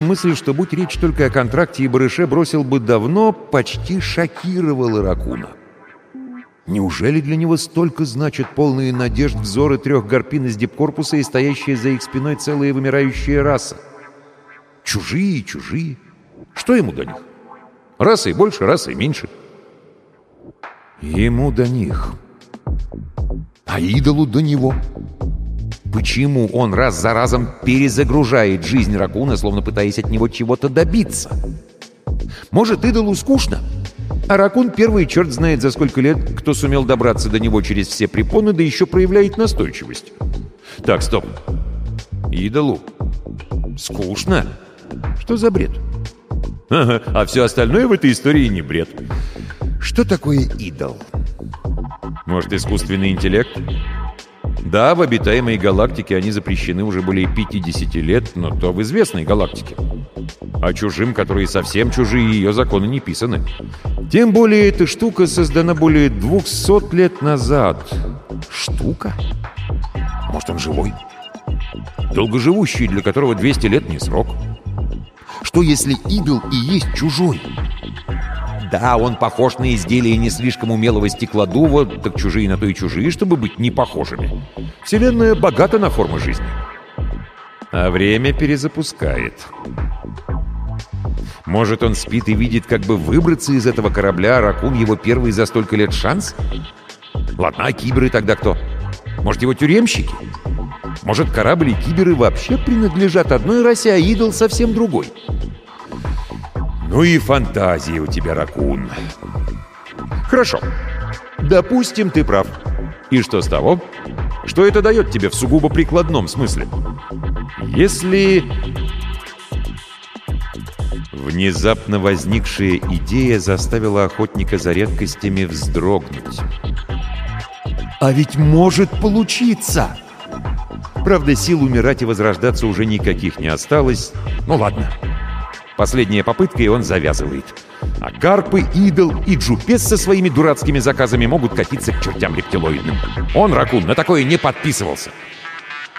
мысль, что будь речь только о контракте и барыше, бросил бы давно, почти шокировала Ракуна. Неужели для него столько значат полные надежд взоры 3 гарпин из дипкорпуса и стоящая за их спиной целая вымирающая раса? Чужие. Что ему до них? Расы больше, расы меньше. Ему до них. А идолу до него. Почему он раз за разом перезагружает жизнь Ракуна, словно пытаясь от него чего-то добиться? Может, идолу скучно? А Ракун первый черт знает за сколько лет, кто сумел добраться до него через все препоны, да еще проявляет настойчивость. Так, стоп. Идолу скучно? Что за бред? Ага, а все остальное в этой истории не бред. Что такое идол? Может, искусственный интеллект? Да, в обитаемой галактике они запрещены уже более 50 лет, но то в известной галактике. А чужим, которые совсем чужие, ее законы не писаны. Тем более эта штука создана более 200 лет назад. Штука? Может, он живой? Долгоживущий, для которого 200 лет не срок. Что если идол и есть чужой? Да, он похож на изделие не слишком умелого стеклодува, так чужие на то и чужие, чтобы быть не похожими. Вселенная богата на формы жизни. А время перезапускает. Может, он спит и видит, как бы выбраться из этого корабля, а Ракун его первый за столько лет шанс? Ладно, а киберы тогда кто? Может, его тюремщики? Может, корабль и киберы вообще принадлежат одной расе, а идол совсем другой? Ну и фантазия у тебя, Ракун. Хорошо. Допустим, ты прав. И что с того? Что это дает тебе в сугубо прикладном смысле? Если... Внезапно возникшая идея заставила охотника за редкостями вздрогнуть. А ведь может получиться! Правда, сил умирать и возрождаться уже никаких не осталось. Ну ладно. Последняя попытка, и он завязывает. А Гарпы, Идол и Джупес со своими дурацкими заказами могут катиться к чертям рептилоидным. Он, Ракун, на такое не подписывался.